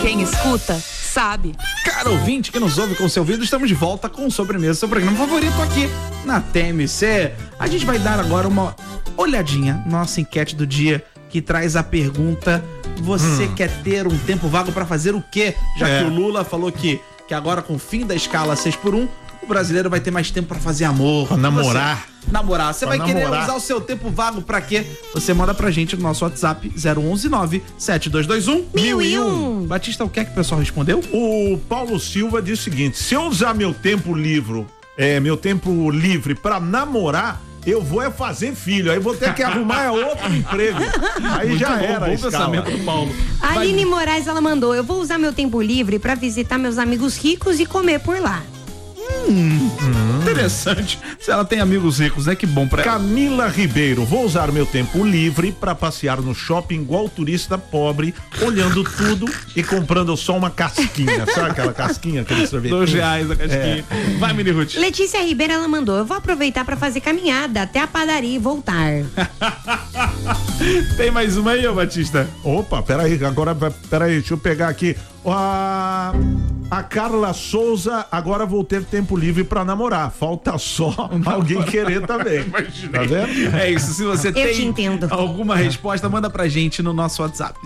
Quem escuta, sabe. Caro ouvinte que nos ouve com seu ouvido, estamos de volta com Sobremesa, seu programa favorito aqui na TMC. A gente vai dar agora uma olhadinha na nossa enquete do dia, que traz a pergunta: você quer ter um tempo vago pra fazer o quê? Já que o Lula falou que agora com o fim da escala 6x1, o brasileiro vai ter mais tempo pra fazer amor. Pra namorar. Você vai querer usar o seu tempo vago pra quê? Você manda pra gente no nosso WhatsApp 019-7221-1001. Batista, o que é que o pessoal respondeu? O Paulo Silva diz o seguinte: se eu usar meu tempo livre pra namorar, eu vou fazer filho, aí vou ter que arrumar outro emprego. Aí muito já era a pensamento do Paulo. A Aline Moraes, ela mandou: eu vou usar meu tempo livre pra visitar meus amigos ricos e comer por lá. Interessante. Se ela tem amigos ricos, né? Que bom pra ela. Camila Ribeiro: vou usar meu tempo livre pra passear no shopping igual turista pobre, olhando tudo e comprando só uma casquinha. Sabe aquela casquinha, aquele sorvete? R$2 a casquinha. Vai, Mini Ruth. Letícia Ribeiro, ela mandou: eu vou aproveitar pra fazer caminhada até a padaria e voltar. Tem mais uma aí, ô Batista? Opa, peraí, deixa eu pegar aqui. A Carla Souza: agora vou ter tempo livre pra namorar. Falta só alguém querer também. Imaginei. Tá vendo? É isso, se você tem alguma resposta, manda pra gente no nosso WhatsApp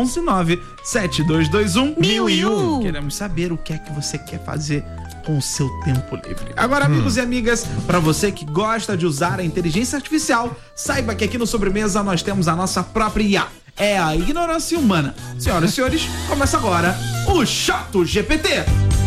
011-97221-1001. Queremos saber o que é que você quer fazer com o seu tempo livre. Agora, amigos e amigas, pra você que gosta de usar a inteligência artificial, saiba que aqui no Sobremesa nós temos a nossa própria IA. É a ignorância humana. Senhoras e senhores, começa agora o Chato GPT.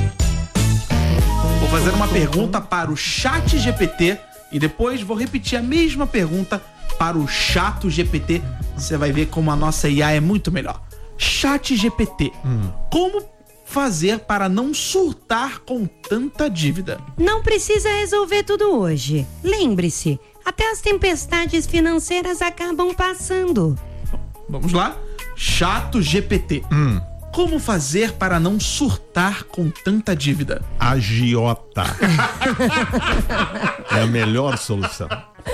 Vou fazer uma pergunta para o Chat GPT e depois vou repetir a mesma pergunta para o Chato GPT. Você vai ver como a nossa IA é muito melhor. Chat GPT. Como fazer para não surtar com tanta dívida? Não precisa resolver tudo hoje. Lembre-se, até as tempestades financeiras acabam passando. Vamos lá? Chato GPT. Como fazer para não surtar com tanta dívida? Agiota. É a melhor solução.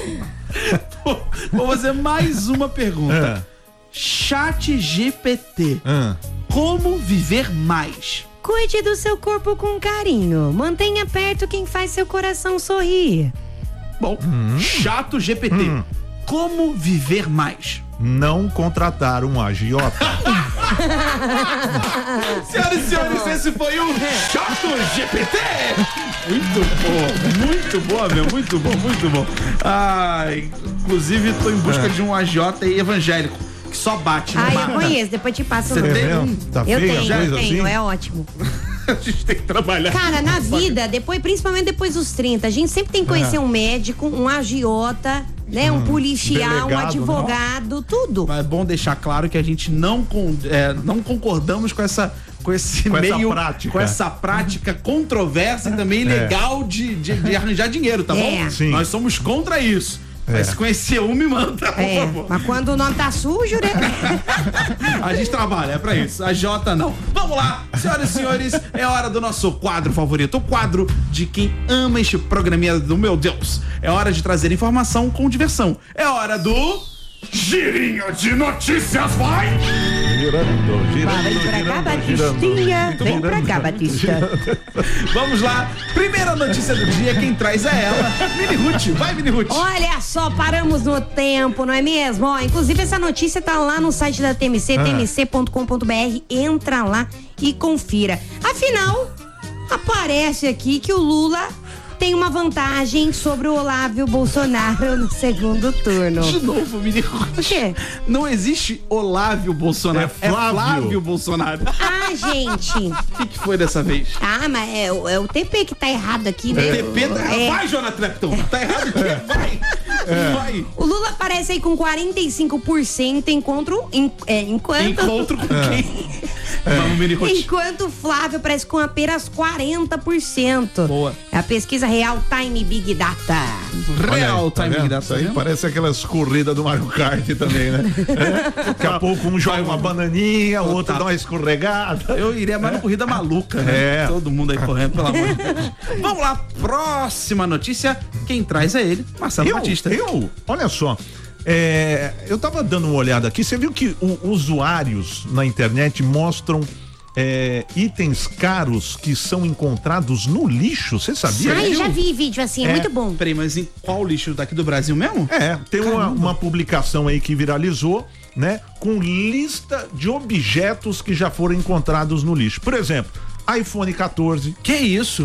Vou fazer mais uma pergunta. Chat GPT. Como viver mais? Cuide do seu corpo com carinho. Mantenha perto quem faz seu coração sorrir. Bom, Chato GPT. Como viver mais? Não contratar um agiota. Senhoras e senhores, esse foi o Chato GPT. Muito boa, meu. Muito bom. Inclusive, tô em busca de um agiota evangélico que só bate no mar. Eu conheço, depois te passo. Você tem um? Tá Eu feio, tenho, assim? é ótimo. A gente tem que trabalhar. Cara, na vida, principalmente depois dos 30, a gente sempre tem que conhecer um médico, um agiota, né? Um policial, um advogado, tudo. Mas é bom deixar claro que a gente não concordamos com essa prática controversa e também legal de arranjar dinheiro, tá bom? Sim. Nós somos contra isso. Mas se conhecer me manda, por favor. Mas quando o nome tá sujo, né? A gente trabalha, é pra isso. A Jota não. Vamos lá, senhoras e senhores, é hora do nosso quadro favorito. O quadro de quem ama este programinha do meu Deus. É hora de trazer informação com diversão. É hora do Girinho de Notícias, vai! Girando. Vem pra cá, Batistinha. Vem pra cá, Batista. Vamos lá. Primeira notícia do dia, quem traz é ela, Mini Ruth. Vai, Mini Ruth. Olha só, paramos no tempo, não é mesmo? Inclusive, essa notícia tá lá no site da TMC, tmc.com.br. Entra lá e confira. Afinal, aparece aqui que o Lula tem uma vantagem sobre o Olávio Bolsonaro no segundo turno. De novo, Mini Ruth. O quê? Não existe Olávio Bolsonaro. É Flávio Bolsonaro. Gente. O que foi dessa vez? Mas é o TP que tá errado aqui, né? TP Vai, Jonathan Trepton. Tá errado aqui. Vai. Vai. O Lula aparece aí com 45% encontro com quem? Vamos, Mini Ruth. Enquanto o Flávio aparece com apenas 40%. Boa. É a pesquisa Real Time Big Data. Real Time Big Data. Isso aí parece aquelas corridas do Mario Kart também, né? Daqui a pouco um joga uma bananinha, o outro dá uma escorregada. Eu iria mais uma corrida maluca, né? Todo mundo aí correndo, pelo amor de Deus. Vamos lá, próxima notícia. Quem traz é ele, Marcelo Batista. Olha só. Eu tava dando uma olhada aqui, você viu que usuários na internet mostram itens caros que são encontrados no lixo. Você sabia? Ai, já vi vídeo assim, é muito bom. Peraí, mas em qual lixo? Daqui do Brasil mesmo? Tem uma publicação aí que viralizou, né? Com lista de objetos que já foram encontrados no lixo. Por exemplo, iPhone 14. Que isso?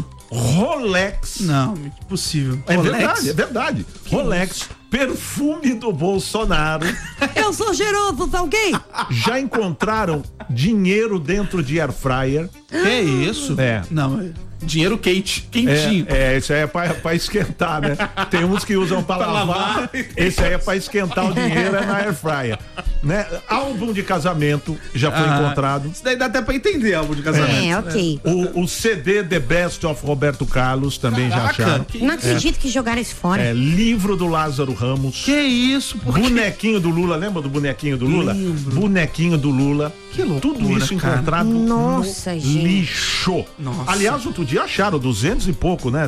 Rolex. Não, impossível. É Rolex? verdade. Rolex, perfume do Bolsonaro. Eu sou cheiroso, tá ok? Já encontraram dinheiro dentro de air fryer. Que isso? Não, dinheiro quente, quentinho. Esse aí é pra esquentar, né? Tem uns que usam pra lavar. Esse aí é pra esquentar o dinheiro, é na air fryer. Né? Álbum de casamento já foi encontrado. Isso daí dá até pra entender, álbum de casamento. Ok. O CD The Best of Roberto Carlos também já acharam. Não acredito que jogaram isso fora. Livro do Lázaro Ramos. Que isso? Bonequinho do Lula, lembra do bonequinho do Lula? Bonequinho do Lula. Que loucura, Tudo isso cara. encontrado Nossa, no gente. lixo. Nossa. Aliás, outro dia acharam 200 e pouco, né?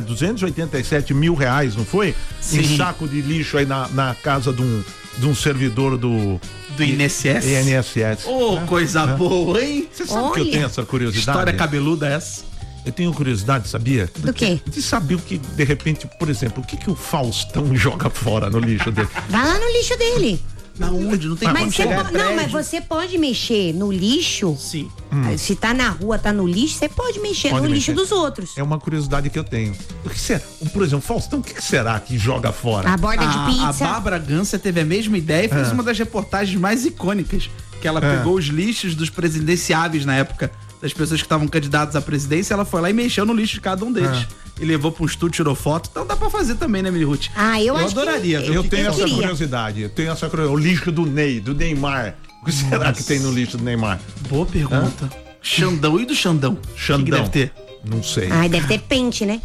287 mil reais, não foi? Sim. Em saco de lixo aí na casa de um servidor do INSS? INSS. Coisa boa, hein? Você sabe que eu tenho essa curiosidade? História cabeluda essa. Eu tenho curiosidade, sabia? Do quê? De saber o que, de repente, por exemplo, o que o Faustão joga fora no lixo dele. Vai lá no lixo dele. Na onde? Não tem Mas como você chegar não, mas prédio. você pode mexer no lixo. Sim. Se tá na rua, tá no lixo, você pode mexer Pode no mexer. lixo dos outros. É uma curiosidade que eu tenho. O que será? Por exemplo, Faustão, o que será que joga fora? A borda de A pizza. Bárbara Ganser teve a mesma ideia e fez uma das reportagens mais icônicas, que ela pegou os lixos dos presidenciáveis na época, das pessoas que estavam candidatas à presidência, ela foi lá e mexeu no lixo de cada um deles. E levou pra um estúdio, tirou foto. Então dá pra fazer também, né, Mili Ruth? Eu acho que adoraria. Eu tenho eu essa queria. curiosidade. O lixo do Neymar. O que será que tem no lixo do Neymar? Boa pergunta. Xandão. E do Xandão? O Xandão. que deve ter? Não sei. Ai, deve ter pente, né?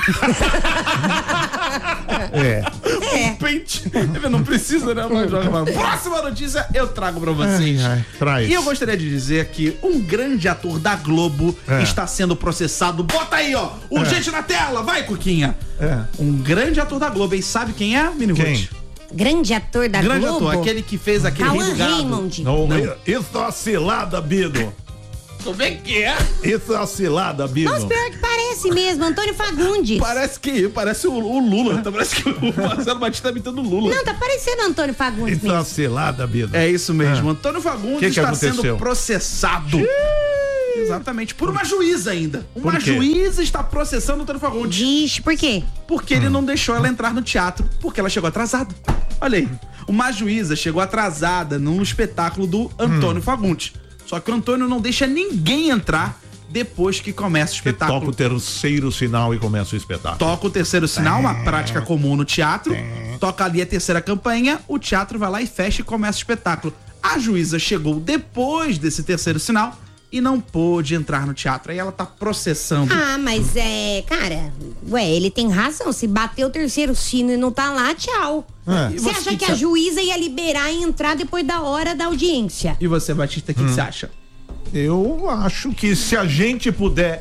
Pente. Não precisa, né? Mas joga pra... Próxima notícia eu trago pra vocês. Traz. E eu gostaria de dizer que um grande ator da Globo está sendo processado. Bota aí, ó. Urgente na tela. Vai, Cuquinha. Um grande ator da Globo. E sabe quem é, Mini Quem? Ruth? Grande ator da Grande Globo. ator. Aquele que fez aquele Rei Cauã do Gado. Raymond. Não. Isso é uma cilada, Bido. Como é que é? Isso é uma cilada, Bido. Nossa, pior que parece mesmo, Antônio Fagundes. Parece o Lula. Parece que o Marcelo Batista tá imitando o Lula. Não, tá parecendo Antônio Fagundes Isso é uma mesmo. cilada, Bido. É isso mesmo. Antônio Fagundes Que está aconteceu? sendo processado. Exatamente. Por uma juíza ainda. Uma Por quê? juíza está processando o Antônio Fagundes. Vixe, por quê? Porque ele não deixou ela entrar no teatro, porque ela chegou atrasada. Olha aí. Uma juíza chegou atrasada num espetáculo do Antônio Fagundes. Só que o Antônio não deixa ninguém entrar depois que começa o Que espetáculo. toca o terceiro sinal e começa o espetáculo. Toca o terceiro sinal, uma prática comum no teatro. Toca ali a terceira campainha, o teatro vai lá e fecha e começa o espetáculo. A juíza chegou depois desse terceiro sinal e não pôde entrar no teatro. Aí ela tá processando. Ah, mas cara, ele tem razão. Se bater o terceiro sino e não tá lá, tchau. E Você acha que a juíza ia liberar e entrar depois da hora da audiência? E você, Batista, o que você acha? Eu acho que se a gente puder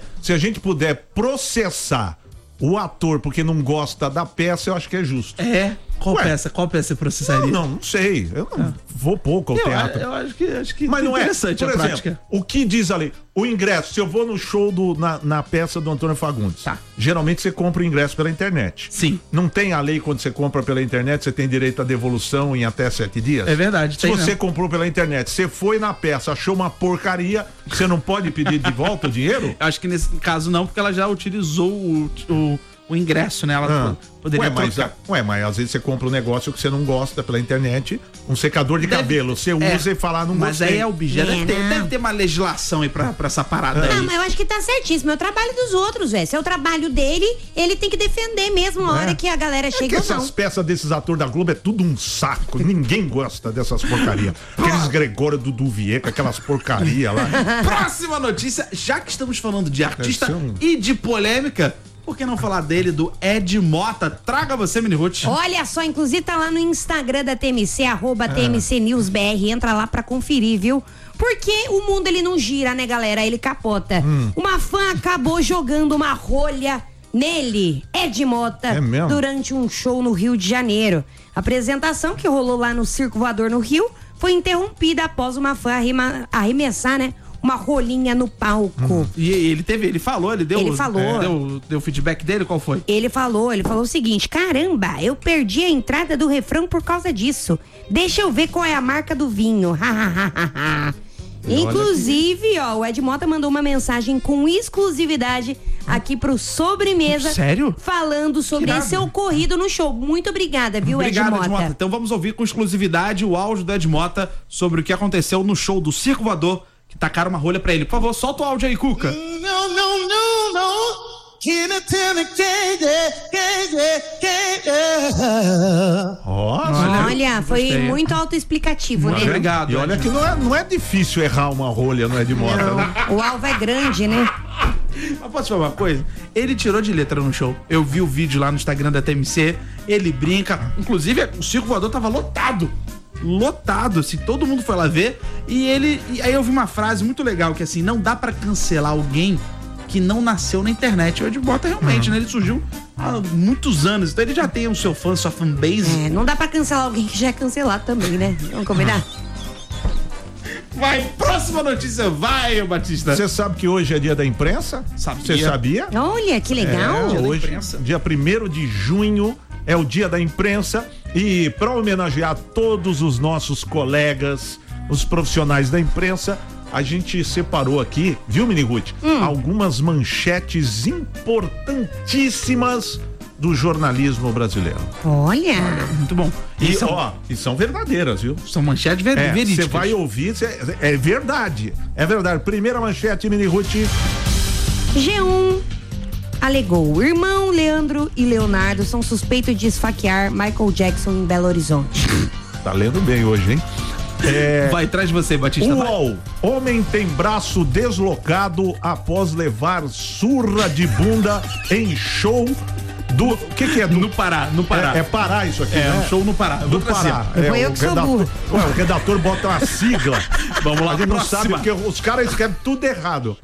processar o ator porque não gosta da peça, eu acho que é justo. Qual peça você processaria? Não sei. Eu não vou pouco ao teatro. Eu acho que Mas não é interessante por a exemplo, prática. o que diz ali? O ingresso, se eu vou no show na peça do Antônio Fagundes, Tá. geralmente você compra o ingresso pela internet. Sim. Não tem a lei quando você compra pela internet, você tem direito à devolução em até 7 dias? É verdade. Se tem você não. comprou pela internet, você foi na peça, achou uma porcaria, você não pode pedir de volta o dinheiro? Acho que nesse caso não, porque ela já utilizou o ingresso, né? Ela poderia trocar. Mas às vezes você compra um negócio que você não gosta pela internet, um secador de cabelo, você usa e fala, não Mas gostei. aí é objeto. Deve ter uma legislação aí pra essa parada aí. Não, mas eu acho que tá certíssimo. É o trabalho dos outros, velho. Se é o trabalho dele, ele tem que defender mesmo a hora que a galera É que chega ou não. essas peças desses atores da Globo é tudo um saco. Ninguém gosta dessas porcarias. Aqueles Gregório do Duvier com aquelas porcarias lá. Próxima notícia, já que estamos falando de artista Deve ser um- e de polêmica, por que não falar dele, do Ed Mota? Traga você, Mini Ruth. Olha só, inclusive tá lá no Instagram da TMC, @TMCNewsBR, entra lá pra conferir, viu? Porque o mundo ele não gira, né, galera? Ele capota. Uma fã acabou jogando uma rolha nele, Ed Mota, É mesmo? durante um show no Rio de Janeiro. A apresentação que rolou lá no Circo Voador no Rio foi interrompida após uma fã arremessar, né, uma rolinha no palco. E ele falou. Deu feedback dele, qual foi? Ele falou o seguinte: caramba, eu perdi a entrada do refrão por causa disso. Deixa eu ver qual é a marca do vinho. Inclusive, o Ed Mota mandou uma mensagem com exclusividade aqui pro Sobremesa. Sério? Falando sobre esse ocorrido no show. Muito obrigada, viu, Ed Mota? Então vamos ouvir com exclusividade o áudio do Ed Mota sobre o que aconteceu no show do Circo Voador, que tacaram uma rolha pra ele. Por favor, solta o áudio aí, Cuca. No. Olha, foi gostei. muito autoexplicativo, né? Obrigado. E olha que não é difícil errar uma rolha, não é de moda, né? O alvo é grande, né? Mas posso falar uma coisa? Ele tirou de letra no show. Eu vi o vídeo lá no Instagram da TMC. Ele brinca. Inclusive, o Circo Voador tava lotado, assim, todo mundo foi lá ver. E aí eu vi uma frase muito legal, que assim, não dá pra cancelar alguém que não nasceu na internet. O Ed Mota realmente, né? Ele surgiu há muitos anos, então ele já tem o seu fã, sua fanbase. Não dá pra cancelar alguém que já é cancelado também, né? Vamos combinar? Vai, próxima notícia, vai, Batista. Você sabe que hoje é dia da imprensa? Sabia. Você sabia? Olha, que legal. Dia da Hoje, imprensa. dia 1º de junho, é o dia da imprensa. E para homenagear todos os nossos colegas, os profissionais da imprensa, a gente separou aqui, viu, Mini Ruth? Algumas manchetes importantíssimas do jornalismo brasileiro. Olha. Muito bom. E são verdadeiras, viu? São manchetes verídicas. Você vai ouvir, é verdade. É verdade. Primeira manchete, Mini Ruth. G1 alegou: irmão Leandro e Leonardo são suspeitos de esfaquear Michael Jackson em Belo Horizonte. Tá lendo bem hoje, hein? Vai atrás de você, Batista. UOL. Homem tem braço deslocado após levar surra de bunda em show do... O que é? No Pará. É Pará isso aqui, né? Um show no Pará. Do Pará. Foi eu que sou burro. O redator bota uma sigla. Vamos lá, a gente não próxima. sabe porque os caras escrevem tudo errado.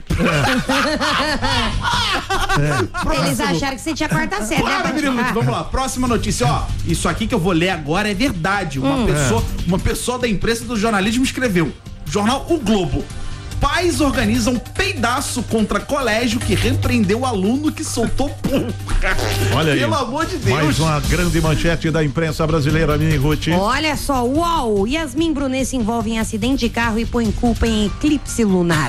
Eles acharam que você tinha quarta série, né, Para, Batista? minutos, vamos lá, próxima notícia, isso aqui que eu vou ler agora é verdade, uma pessoa da imprensa do jornalismo escreveu, jornal O Globo: pais organizam peidaço contra colégio que repreendeu aluno que soltou pulga. Olha aí. Pelo amor de Deus. Mais uma grande manchete da imprensa brasileira, Mini Ruth. Olha só, uau! Yasmin Brunet se envolve em acidente de carro e põe culpa em eclipse lunar.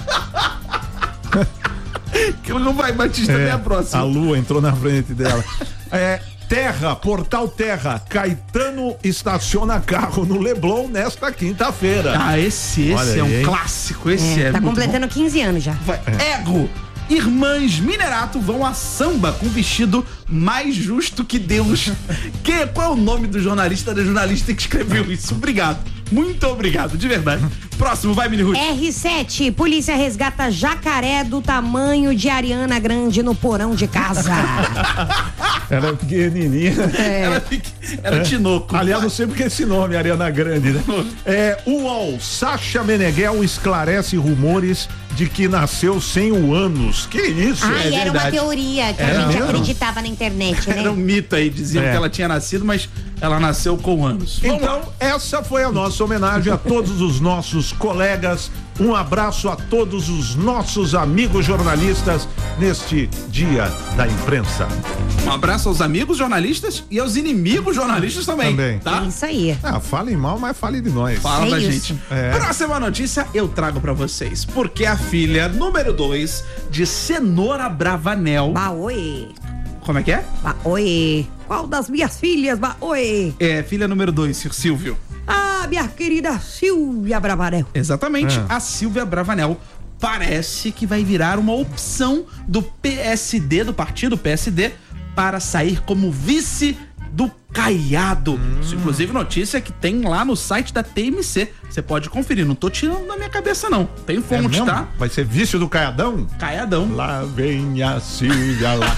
Que não vai, Batista, é a próxima. A lua entrou na frente dela. Terra, Portal Terra, Caetano estaciona carro no Leblon nesta quinta-feira. Esse Olha é um aí, hein? clássico, esse é Tá muito completando 15 anos já. bom. Ego. Irmãs Minerato vão a samba com vestido mais justo que Deus. Qual é o nome do jornalista, da jornalista que escreveu isso? Obrigado. Muito obrigado, de verdade. Próximo, vai, Mini Ruth. R7, polícia resgata jacaré do tamanho de Ariana Grande no porão de casa. Era pequenininha. Era tinoco. Aliás, não sei porque esse nome, Ariana Grande, né? UOL, Sacha Meneghel esclarece rumores de que nasceu sem o ânus. Que isso? Era uma verdade. teoria que a gente acreditava na internet, né? Era um mito aí, diziam que ela tinha nascido, mas ela nasceu com anos. Então, essa foi a nossa homenagem a todos os nossos colegas. Um abraço a todos os nossos amigos jornalistas neste Dia da Imprensa. Um abraço aos amigos jornalistas e aos inimigos jornalistas também. Tá? É isso aí. Falem mal, mas falem de nós. Fala da isso. gente. Próxima notícia eu trago pra vocês. Porque a filha número 2 de Cenoura Bravanel. Oi. Como é que é? Oi. Qual das minhas filhas? Oi. Filha número 2, Silvio. Minha querida Silvia Bravanel. Exatamente. A Silvia Bravanel parece que vai virar uma opção do PSD, do partido PSD, para sair como vice do Caiado. Isso, inclusive, notícia que tem lá no site da TMC. Você pode conferir, não tô tirando da minha cabeça, não. Tem fonte, mesmo? tá? Vai ser vício do Caiadão? Caiadão. Lá vem a Silvia, lá.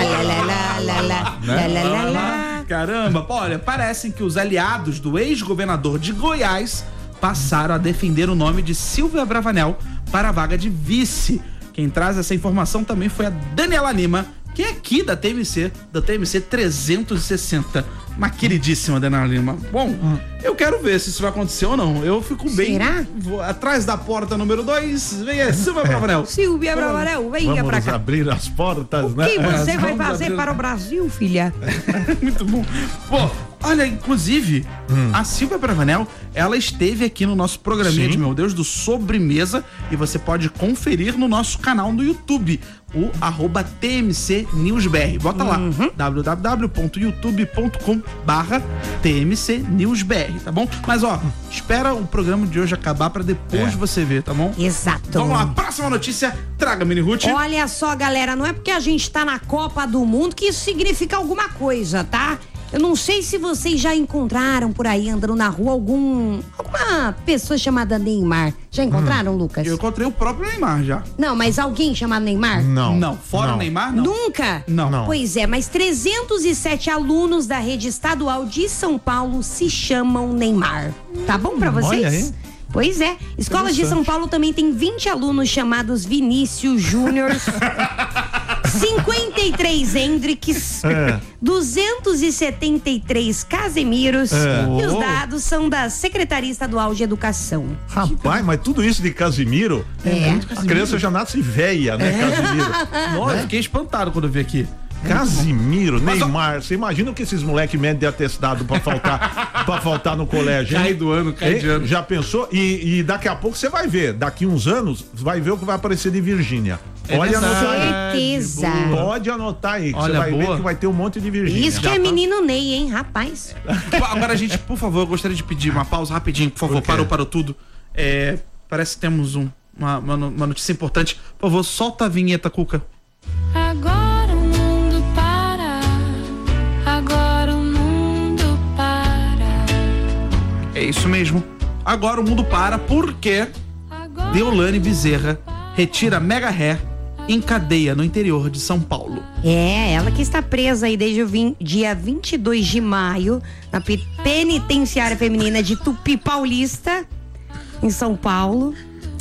Caramba, olha, parecem que os aliados do ex-governador de Goiás passaram a defender o nome de Silvia Bravanel para a vaga de vice. Quem traz essa informação também foi a Daniela Lima, que é aqui da TMC 360. uma queridíssima da Ana Lima. Bom, eu quero ver se isso vai acontecer ou não. Eu fico bem... Será? Vou atrás da porta número 2, vem aí, Silvia Bravanel. Silvia Bravanel, venha pra Vamos cá. abrir as portas, O né? que você vai vamos fazer abrir- para o Brasil, filha? Muito bom. Pô, olha, inclusive, a Silvia Bravanel, ela esteve aqui no nosso programinha Sim. de Meu Deus, do Sobremesa, e você pode conferir no nosso canal no YouTube, o @TMC NewsBR. Bota lá, www.youtube.com/TMC NewsBR, tá bom? Mas ó, espera o programa de hoje acabar pra depois você ver, tá bom? Exato. Vamos lá, próxima notícia, traga, Mini Ruth. Olha só, galera, não é porque a gente tá na Copa do Mundo que isso significa alguma coisa, tá? Eu não sei se vocês já encontraram por aí, andando na rua, alguma pessoa chamada Neymar. Já encontraram, Lucas? Eu encontrei o próprio Neymar já. Não, mas alguém chamado Neymar? Não, fora Não. o Neymar, não. Nunca? Não. Pois é, mas 307 alunos da rede estadual de São Paulo se chamam Neymar. Tá bom pra vocês? olha aí. Pois é. Escolas de São Paulo também tem 20 alunos chamados Vinícius Júnior, 53 Hendrix, 273 Casemiros e os dados são da Secretaria Estadual de Educação. Rapaz, mas tudo isso de Casimiro, a criança já nasce velha, né, Casimiro? Nossa, eu fiquei espantado quando eu vi aqui. Casimiro, Neymar, você imagina o que esses moleques medem de atestado pra faltar no colégio, hein? Cai do ano, cai de ano. Já pensou? E daqui a pouco você vai ver, daqui uns anos, vai ver o que vai aparecer de Virgínia. Pode verdade. anotar aí. Certeza. Pode anotar aí, que Olha, você vai ver boa. que vai ter um monte de Virgínia. Isso que é menino Ney, hein, rapaz? Agora, gente, por favor, eu gostaria de pedir uma pausa rapidinho, por favor. Por quê? Parou tudo. Parece que temos uma notícia importante. Por favor, solta a vinheta, Cuca. Agora o mundo para, agora o mundo para, É isso mesmo. Agora o mundo para porque agora Deolane Bezerra retira mega ré em cadeia no interior de São Paulo. É, ela que está presa aí desde o dia 22 de maio na penitenciária feminina de Tupi Paulista, em São Paulo.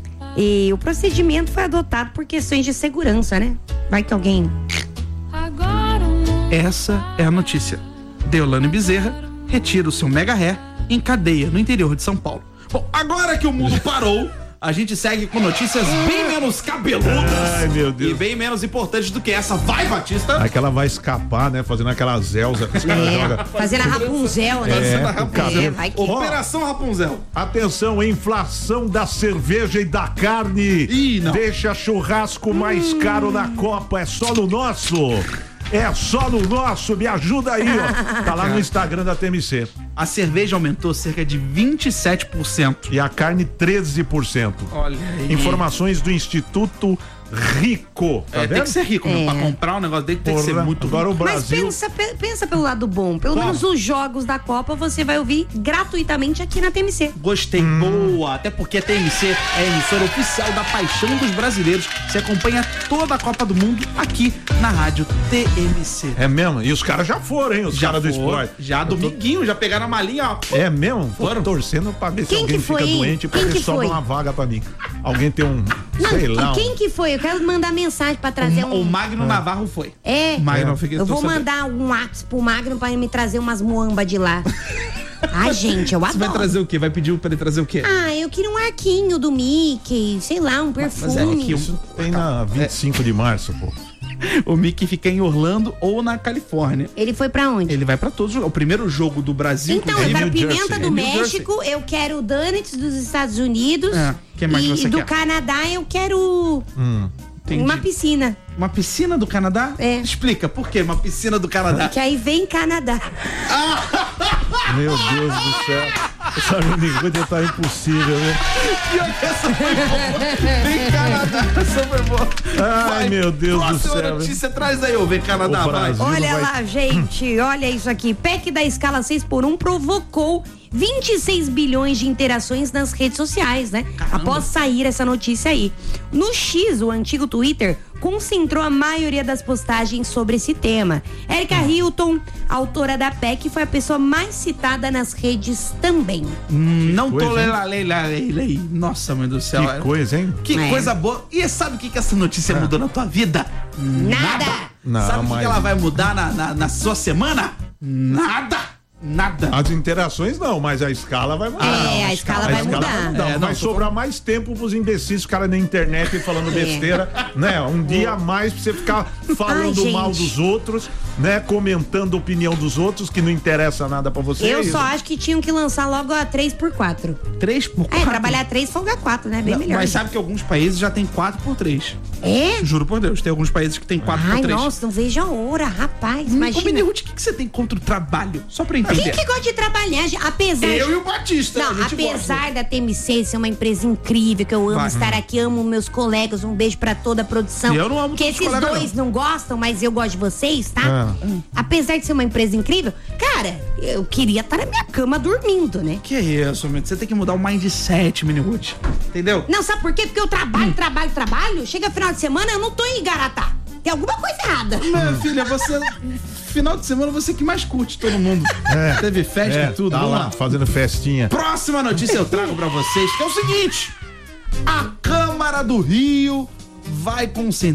E o procedimento foi adotado por questões de segurança, né? Vai que alguém... agora o mundo Essa é a notícia. Deolane Bezerra retira o seu mega ré em cadeia no interior de São Paulo. Bom, agora que o mundo parou, a gente segue com notícias bem menos cabeludas. Ai, meu Deus. E bem menos importantes do que essa. Vai, Batista! Aí que ela vai escapar, né? Fazendo aquela Zelza que os caras jogam. Fazendo a Rapunzel, né? Fazendo a o Rapunzel. cabelo. vai que... Operação Rapunzel. Atenção, inflação da cerveja e da carne. Ih, não. Deixa churrasco mais caro na Copa. É só no nosso. É só no nosso. Me ajuda aí, ó. Tá lá no Instagram da TMC. A cerveja aumentou cerca de 27%. E a carne, 13%. Olha aí. Informações do Instituto Rico. Tá Tem vendo? que ser rico, né? Pra comprar um negócio dele tem que ser Porra, muito agora rico. o Mas Brasil... pensa pelo lado bom. Pelo menos os jogos da Copa você vai ouvir gratuitamente aqui na TMC. Gostei, boa. Até porque a TMC é a emissora oficial da paixão dos brasileiros. Você acompanha toda a Copa do Mundo aqui na rádio TMC. É mesmo? E os caras já foram, hein? Os caras do esporte. Já dominguinho, já pegaram a malinha, ó. É mesmo? Tô Foram. torcendo pra ver se Quem alguém que foi, fica hein? doente pra Quem ver que se sobra foi? uma vaga pra mim. Alguém tem um, sei lá. Quem que foi? Eu quero mandar mensagem pra trazer O Magno Navarro foi. É, Magno, fiquei eu vou tô sabendo. mandar um WhatsApp pro Magno pra ele me trazer umas muamba de lá. Ai, gente, eu Você adoro. vai trazer o quê? Vai pedir pra ele trazer o quê? Ah, eu queria um arquinho do Mickey, sei lá, um perfume. que Isso tem na 25 de março, pô. O Mickey fica em Orlando ou na Califórnia. Ele foi pra onde? Ele vai pra todos. O primeiro jogo do Brasil. Então, inclusive, eu quero New pimenta Jersey. do É New México, eu quero donuts dos Estados Unidos. Que mais você e do quer? Canadá eu quero Entendi. uma piscina. Uma piscina do Canadá? É. Explica, por que uma piscina do Canadá? Que aí vem Canadá. Meu Deus do céu. Essa menina tá impossível, né? Pior que essa foi boa. Vem Canadá, essa foi boa. Ai, meu Deus do Próxima céu. notícia, traz aí, ô. Vem Canadá, O vai. Brasil. Olha vai- lá, gente, olha isso aqui. PEC da escala 6x1 provocou 26 bilhões de interações nas redes sociais, né? Após sair essa notícia aí. No X, o antigo Twitter, concentrou a maioria das postagens sobre esse tema. Erika Hilton, autora da PEC, foi a pessoa mais citada nas redes também. Não tô coisa, lei. Nossa, mãe do céu. Que coisa, hein? Que É. coisa boa. E sabe o que essa notícia mudou na tua vida? Nada. Não, Sabe o que mas- ela vai mudar na sua semana? Nada. Nada. As interações não, mas a escala vai mudar. A escala vai mudar. Vai sobrar mais tempo pros imbecis ficarem na internet falando besteira, né? Um dia a mais pra você ficar falando mal dos outros, né? Comentando a opinião dos outros, que não interessa nada pra você. Eu só acho que tinham que lançar logo a 3x4. 3x4? Trabalhar 3, folga 4, né? Bem melhor. Mas sabe que alguns países já tem 4x3. É? Juro por Deus, tem alguns países que tem 4x3. Ai, nossa, não vejo a hora, rapaz. Imagina. Ruth, o que você tem contra o trabalho? Só pra entender. Quem que gosta de trabalhar? Apesar Eu e o Batista. Não, apesar da TMC ser uma empresa incrível, que eu amo estar aqui, amo meus colegas, um beijo pra toda a produção. Eu não amo que esses dois não gostam, mas eu gosto de vocês, tá? Apesar de ser uma empresa incrível, cara, eu queria estar na minha cama dormindo, né? Que isso, meu? Você tem que mudar o mindset, Mini Ruth. Entendeu? Não, sabe por quê? Porque eu trabalho. Chega final de semana, eu não tô em Igaratá. Tem alguma coisa errada. Minha filha, você... Final de semana você que mais curte todo mundo. Teve festa e tudo. Tá lá, fazendo festinha. Próxima notícia eu trago pra vocês, que é o seguinte: a Câmara do Rio vai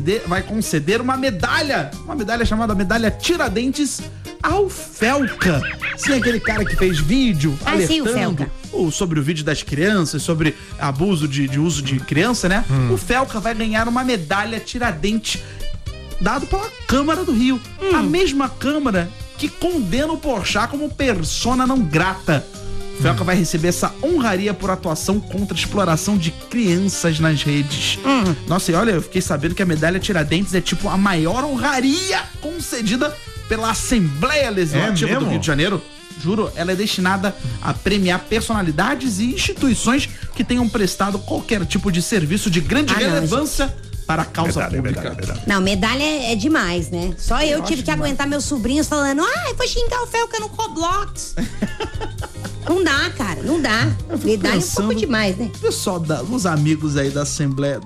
conceder uma medalha chamada Medalha Tiradentes ao Felca. Sim, aquele cara que fez vídeo alertando sobre o vídeo das crianças, sobre abuso de uso de criança, né? O Felca vai ganhar uma medalha Tiradentes dado pela Câmara do Rio. A mesma Câmara que condena o Porchat como persona não grata. O Felca vai receber essa honraria por atuação contra a exploração de crianças nas redes. Nossa, e olha, eu fiquei sabendo que a medalha Tiradentes é tipo a maior honraria concedida pela Assembleia Legislativa do Rio de Janeiro. Juro, ela é destinada a premiar personalidades e instituições que tenham prestado qualquer tipo de serviço de grande relevância para a causa pública. Verdade. Não, medalha é demais, né? Só eu tive que aguentar meus sobrinhos falando, eu vou xingar o Felca no Roblox. Não dá, cara, não dá. Medalha é um pouco demais, né? Pessoal, os amigos aí da Assembleia,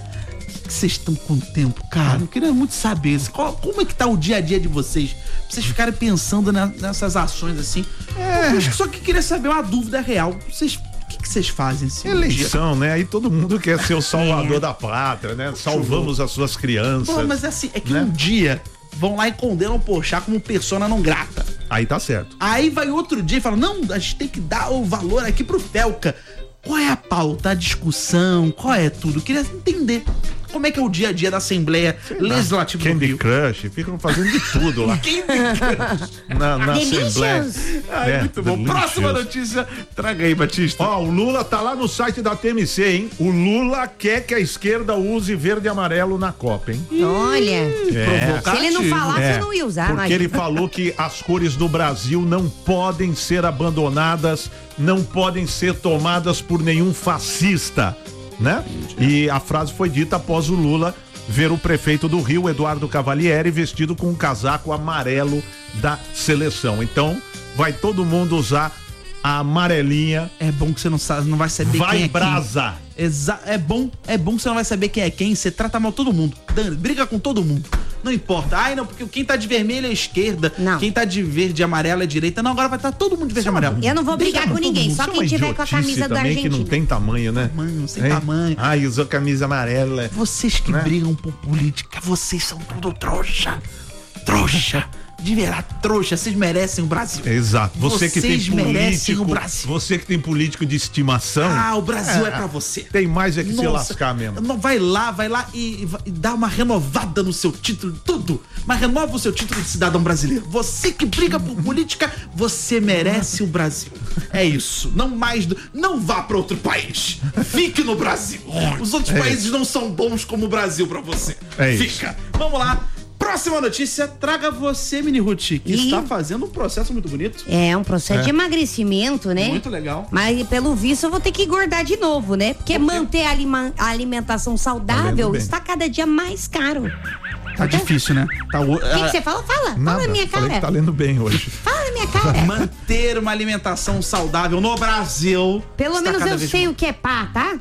que vocês estão com tempo, cara? Eu queria muito saber como é que tá o dia a dia de vocês. Pra vocês ficarem pensando nessas ações assim. Eu só que queria saber uma dúvida real. O que vocês fazem assim? Eleição, né? Aí todo mundo quer ser o salvador da pátria, né? Salvamos as suas crianças. Pô, mas assim, é que um dia vão lá e condenam o Porchat como persona não grata. Aí tá certo. Aí vai outro dia e fala, não, a gente tem que dar o valor aqui pro Felca. Qual é a pauta, a discussão, qual é tudo? Eu queria entender como é que é o dia a dia da Assembleia Legislativa do Rio. Candy Crush, ficam fazendo de tudo lá. Candy Crush. Na Assembleia. Muito bom. Próxima notícia, traga aí, Batista. O Lula tá lá no site da TMC, hein? O Lula quer que a esquerda use verde e amarelo na Copa, hein? Olha, se ele não falasse, eu não ia usar. Porque ele falou que as cores do Brasil não podem ser abandonadas, não podem ser tomadas por nenhum fascista, né? E a frase foi dita após o Lula ver o prefeito do Rio, Eduardo Cavalieri, vestido com um casaco amarelo da seleção. Então, vai todo mundo usar a amarelinha. É bom que você não vai saber quem é quem. Vai brasa. É bom que você não vai saber quem é quem. Você trata mal todo mundo. Briga com todo mundo. Não importa. Não, porque quem tá de vermelho é esquerda. Não. Quem tá de verde e amarelo é direita. Não, agora vai estar todo mundo de verde e amarelo. Eu não vou brigar com ninguém. Só quem tiver com a camisa da Argentina. Que não tem tamanho, né? Sem tamanho. Usou camisa amarela. Vocês que brigam por política, vocês são tudo trouxa. Trouxa. De verdade, trouxa, vocês merecem o Brasil. Exato. Vocês que merecem o Brasil. Você que tem político de estimação. O Brasil é pra você. Tem mais que se lascar mesmo. Não, vai lá e dá uma renovada no seu título, tudo. Mas renova o seu título de cidadão brasileiro. Você que briga por política, você merece o Brasil. É isso. Não vá pra outro país. Fique no Brasil. Os outros países não são bons como o Brasil pra você. Fica. Vamos lá. Próxima notícia, traga você, Mini Ruth, que está fazendo um processo muito bonito. É, um processo de emagrecimento, né? Muito legal. Mas, pelo visto, eu vou ter que engordar de novo, né? Porque manter a alimentação saudável está cada dia mais caro. Tá difícil, né? O que você fala? Fala na minha cara. Falei que tá lendo bem hoje. Fala na minha cara. Manter uma alimentação saudável no Brasil. Pelo menos eu sei o que é pá, tá?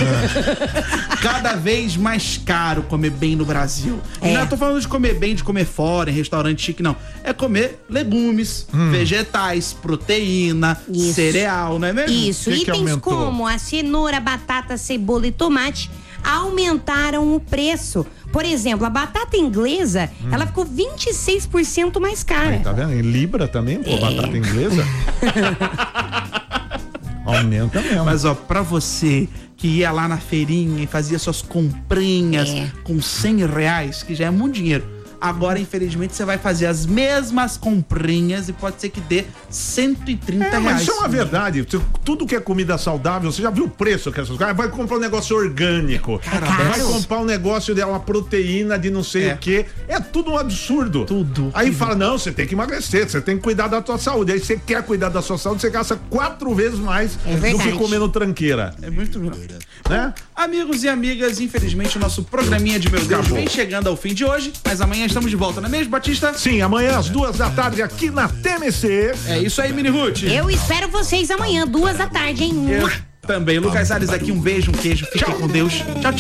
Cada vez mais caro comer bem no Brasil. E não tô falando de comer bem, de comer fora, em restaurante chique, não. É comer legumes, vegetais, proteína, cereal, não é mesmo? Isso. Itens como a cenoura, batata, cebola e tomate aumentaram o preço. Por exemplo, a batata inglesa, ela ficou 26% mais cara. Aí, tá vendo? Em Libra também, pô, batata inglesa. Aumenta mesmo. Mas ó, pra você que ia lá na feirinha e fazia suas comprinhas com R$100, que já é muito dinheiro. Agora, infelizmente, você vai fazer as mesmas comprinhas e pode ser que dê R$130. Mas isso é uma verdade. Tudo que é comida saudável, você já viu o preço que essas coisas? Vai comprar um negócio orgânico. Vai comprar um negócio de uma proteína de não sei o quê. É tudo um absurdo. Tudo. Aí fala, não, você tem que emagrecer, você tem que cuidar da tua saúde. Aí você quer cuidar da sua saúde, você gasta 4 vezes mais do que comendo tranqueira. É muito verdade. Né? Amigos e amigas, infelizmente o nosso programinha de Meu Deus vem chegando ao fim de hoje, mas amanhã estamos de volta, não é mesmo, Batista? Sim, amanhã às 2h aqui na TMC. É isso aí, Mini Ruth. Eu espero vocês amanhã, 2h, hein? Eu também. Lucas Salles aqui, um beijo, um queijo. Fiquem com Deus. Tchau, tchau.